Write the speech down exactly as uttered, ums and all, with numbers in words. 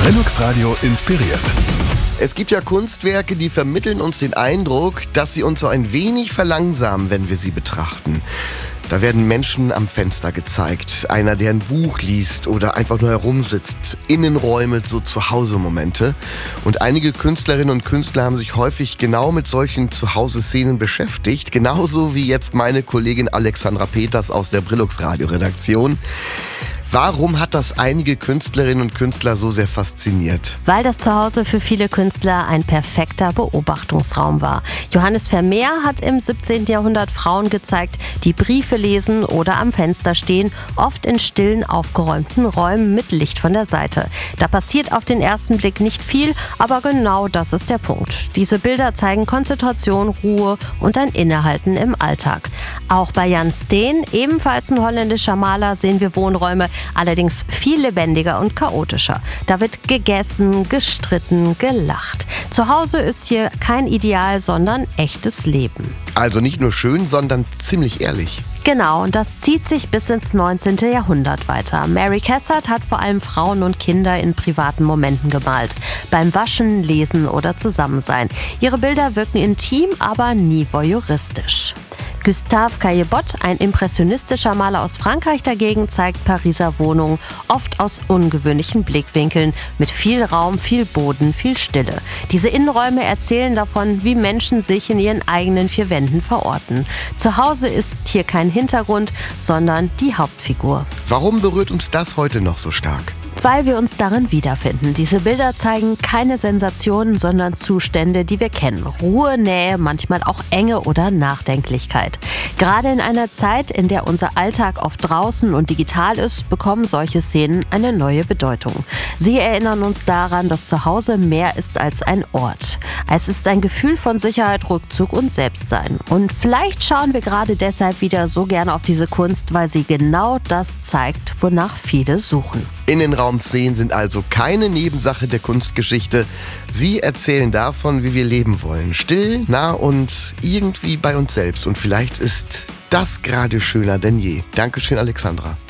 Brillux Radio inspiriert. Es gibt ja Kunstwerke, die vermitteln uns den Eindruck, dass sie uns so ein wenig verlangsamen, wenn wir sie betrachten. Da werden Menschen am Fenster gezeigt, einer, der ein Buch liest oder einfach nur herumsitzt, Innenräume, so Zuhause-Momente. Und einige Künstlerinnen und Künstler haben sich häufig genau mit solchen Zuhause-Szenen beschäftigt, genauso wie jetzt meine Kollegin Alexandra Peters aus der Brillux Radio-Redaktion. Warum hat das einige Künstlerinnen und Künstler so sehr fasziniert? Weil das Zuhause für viele Künstler ein perfekter Beobachtungsraum war. Johannes Vermeer hat im siebzehnten Jahrhundert Frauen gezeigt, die Briefe lesen oder am Fenster stehen, oft in stillen, aufgeräumten Räumen mit Licht von der Seite. Da passiert auf den ersten Blick nicht viel, aber genau das ist der Punkt. Diese Bilder zeigen Konzentration, Ruhe und ein Innehalten im Alltag. Auch bei Jan Steen, ebenfalls ein holländischer Maler, sehen wir Wohnräume, allerdings viel lebendiger und chaotischer. Da wird gegessen, gestritten, gelacht. Zu Hause ist hier kein Ideal, sondern echtes Leben. Also nicht nur schön, sondern ziemlich ehrlich. Genau, und das zieht sich bis ins neunzehnten Jahrhundert weiter. Mary Cassatt hat vor allem Frauen und Kinder in privaten Momenten gemalt. Beim Waschen, Lesen oder Zusammensein. Ihre Bilder wirken intim, aber nie voyeuristisch. Gustave Caillebotte, ein impressionistischer Maler aus Frankreich dagegen, zeigt Pariser Wohnungen oft aus ungewöhnlichen Blickwinkeln, mit viel Raum, viel Boden, viel Stille. Diese Innenräume erzählen davon, wie Menschen sich in ihren eigenen vier Wänden verorten. Zu Hause ist hier kein Hintergrund, sondern die Hauptfigur. Warum berührt uns das heute noch so stark? Weil wir uns darin wiederfinden. Diese Bilder zeigen keine Sensationen, sondern Zustände, die wir kennen. Ruhe, Nähe, manchmal auch Enge oder Nachdenklichkeit. Gerade in einer Zeit, in der unser Alltag oft draußen und digital ist, bekommen solche Szenen eine neue Bedeutung. Sie erinnern uns daran, dass Zuhause mehr ist als ein Ort. Es ist ein Gefühl von Sicherheit, Rückzug und Selbstsein. Und vielleicht schauen wir gerade deshalb wieder so gerne auf diese Kunst, weil sie genau das zeigt, wonach viele suchen. Innenraumszenen sind also keine Nebensache der Kunstgeschichte. Sie erzählen davon, wie wir leben wollen. Still, nah und irgendwie bei uns selbst. Und vielleicht ist das gerade schöner denn je. Dankeschön, Alexandra.